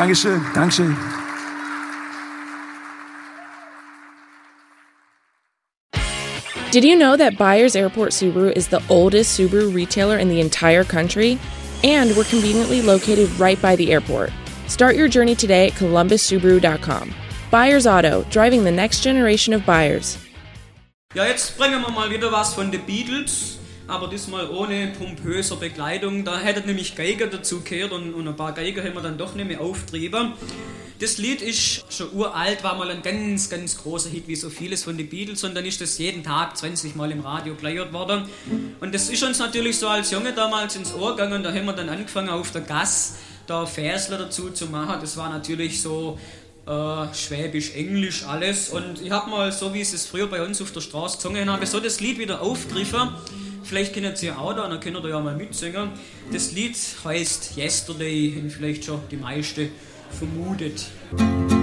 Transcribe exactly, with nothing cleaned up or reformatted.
Dankeschön, Dankeschön. Did you know that Byers Airport Subaru is the oldest Subaru retailer in the entire country? And we're conveniently located right by the airport. Start your journey today at columbus subaru dot com. Byers Auto, driving the next generation of buyers. Ja, jetzt bringen wir mal wieder was von den Beatles, aber diesmal ohne pompöser Begleitung. Da hätte nämlich Geiger dazu gehört und, und ein paar Geiger haben wir dann doch nicht mehr auftrieben. Das Lied ist schon uralt, war mal ein ganz, ganz großer Hit, wie so vieles von den Beatles, und dann ist das jeden Tag zwanzig Mal im Radio geleiert worden. Und das ist uns natürlich so als Junge damals ins Ohr gegangen, und da haben wir dann angefangen auf der Gasse da Versler dazu zu machen. Das war natürlich so äh, Schwäbisch, Englisch, alles. Und ich habe mal, so wie es früher bei uns auf der Straße gesungen habe, so das Lied wieder aufgegriffen. Vielleicht kennt ihr auch da, dann könnt ihr ja mal mitsingen. Das Lied heißt Yesterday, und vielleicht schon die meisten vermutet.